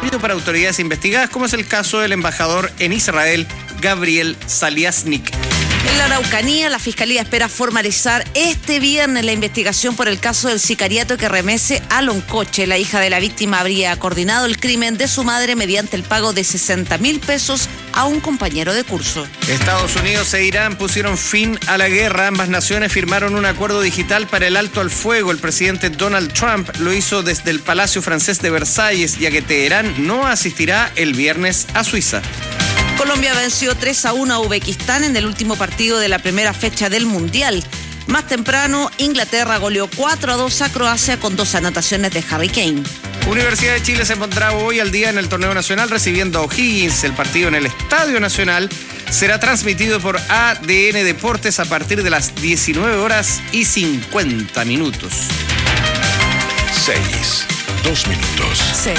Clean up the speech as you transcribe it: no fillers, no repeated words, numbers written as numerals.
para autoridades investigadas, como es el caso del embajador en Israel, Gabriel Saliasnik. En la Araucanía, la Fiscalía espera formalizar este viernes la investigación por el caso del sicariato que remece a Loncoche. La hija de la víctima habría coordinado el crimen de su madre mediante el pago de 60.000 pesos a un compañero de curso. Estados Unidos e Irán pusieron fin a la guerra. Ambas naciones firmaron un acuerdo digital para el alto al fuego. El presidente Donald Trump lo hizo desde el Palacio Francés de Versalles, ya que Teherán no asistirá el viernes a Suiza. Colombia venció 3-1 a Uzbekistán en el último partido de la primera fecha del Mundial. Más temprano, Inglaterra goleó 4-2 a Croacia con 2 anotaciones de Harry Kane. Universidad de Chile se pondrá hoy al día en el torneo nacional recibiendo a O'Higgins. El partido en el Estadio Nacional será transmitido por ADN Deportes a partir de las 19:50. 6, 2 minutos. 6.